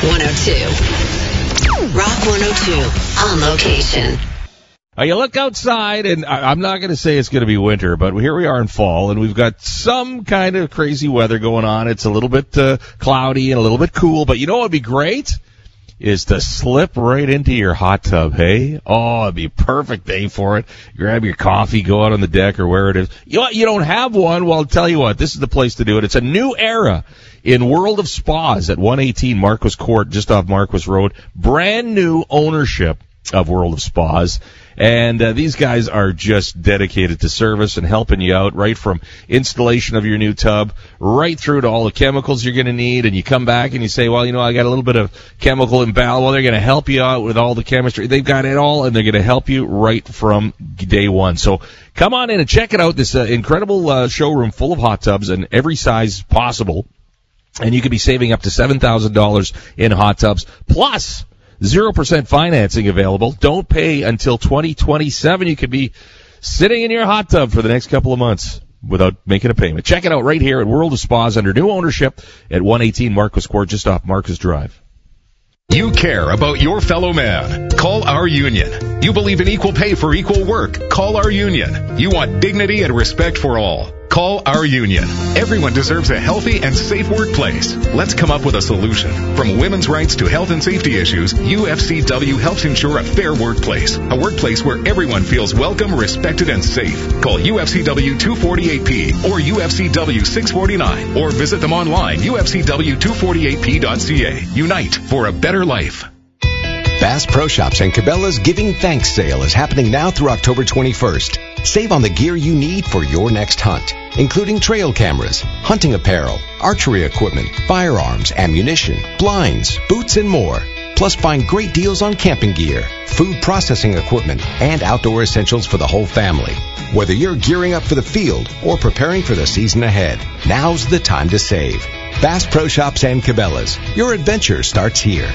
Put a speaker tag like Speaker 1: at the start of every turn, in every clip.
Speaker 1: 102. Rock 102 on location.
Speaker 2: You look outside, and I'm not going to say it's going to be winter, but here we are in fall, and we've got some kind of crazy weather going on. It's a little bit cloudy and a little bit cool, but you know what would be great? Is to slip right into your hot tub, hey? Oh, it'd be a perfect day for it. Grab your coffee, go out on the deck or where it is. You know what? You don't have one? Well, I'll tell you what, this is the place to do it. It's a new era in World of Spas at 118 Marquis Court, just off Marquis Road. Brand new ownership of World of Spas. And these guys are just dedicated to service and helping you out, right from installation of your new tub, right through to all the chemicals you're going to need. And you come back and you say, well, you know, I got a little bit of chemical imbalance. Well, they're going to help you out with all the chemistry. They've got it all, and they're going to help you right from day one. So come on in and check it out. This incredible showroom full of hot tubs in every size possible. And you could be saving up to $7,000 in hot tubs, plus 0% financing available. Don't pay until 2027. You could be sitting in your hot tub for the next couple of months without making a payment. Check it out right here at World of Spas under new ownership at 118 Marquis Court, just off Marquis Drive.
Speaker 3: You care about your fellow man. Call our union. You believe in equal pay for equal work. Call our union. You want dignity and respect for all. Call our union. Everyone deserves a healthy and safe workplace. Let's come up with a solution. From women's rights to health and safety issues, UFCW helps ensure a fair workplace. A workplace where everyone feels welcome, respected, and safe. Call UFCW 248P or UFCW 649 or visit them online, UFCW248P.ca. Unite for a better life.
Speaker 4: Bass Pro Shops and Cabela's Giving Thanks sale is happening now through October 21st. Save on the gear you need for your next hunt, including trail cameras, hunting apparel, archery equipment, firearms, ammunition, blinds, boots, and more. Plus, find great deals on camping gear, food processing equipment, and outdoor essentials for the whole family. Whether you're gearing up for the field or preparing for the season ahead, now's the time to save. Bass Pro Shops and Cabela's. Your adventure starts here.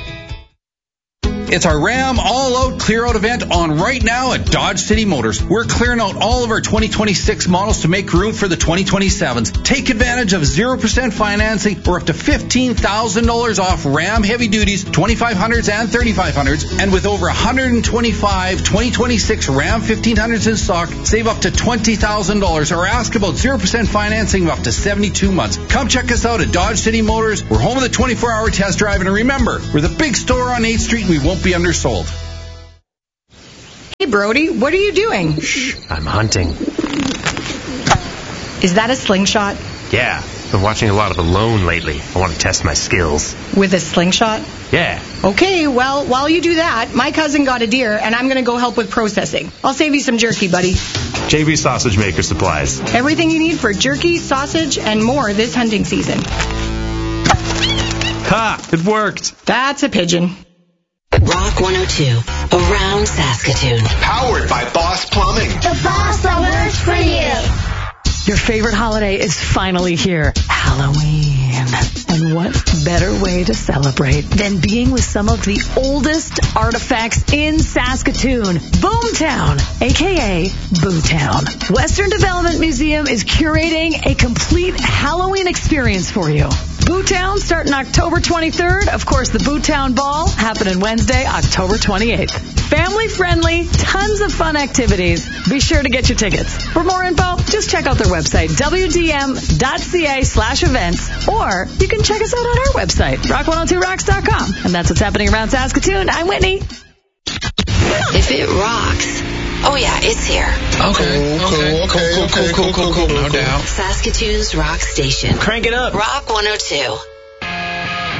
Speaker 5: It's our Ram All-Out Clear-Out event on right now at Dodge City Motors. We're clearing out all of our 2026 models to make room for the 2027s. Take advantage of 0% financing or up to $15,000 off Ram Heavy Duties, 2500s and 3500s. And with over 125 2026 Ram 1500s in stock, save up to $20,000 or ask about 0% financing of up to 72 months. Come check us out at Dodge City Motors. We're home of the 24-hour test drive. And remember, we're the big store on 8th Street and we won't be undersold.
Speaker 6: Hey, Brody, what are you doing?
Speaker 7: Shh, I'm hunting.
Speaker 6: Is that a slingshot?
Speaker 7: Yeah, been watching a lot of Alone lately. I want to test my skills.
Speaker 6: With a slingshot?
Speaker 7: Yeah.
Speaker 6: Okay, well, while you do that, my cousin got a deer, and I'm going to go help with processing. I'll save you some jerky, buddy.
Speaker 7: JV Sausage Maker Supplies.
Speaker 6: Everything you need for jerky, sausage, and more this hunting season.
Speaker 7: Ha! It worked!
Speaker 6: That's a pigeon.
Speaker 1: Rock 102, around Saskatoon.
Speaker 8: Powered by Boss Plumbing.
Speaker 9: The boss that works for you.
Speaker 10: Your favorite holiday is finally here, Halloween. And what better way to celebrate than being with some of the oldest artifacts in Saskatoon, Boomtown, a.k.a. Bootown. Western Development Museum is curating a complete Halloween experience for you. Bootown starting October 23rd. Of course, the Bootown Ball happening Wednesday, October 28th. Family friendly, tons of fun activities. Be sure to get your tickets. For more info, just check out their website, wdm.ca/events, or you can check us out on our website, rock102rocks.com. And that's what's happening around Saskatoon. I'm Whitney.
Speaker 1: If it rocks, oh yeah, it's here.
Speaker 8: Okay. Cool. No doubt.
Speaker 1: Saskatoon's rock station.
Speaker 7: Crank it up.
Speaker 1: Rock 102.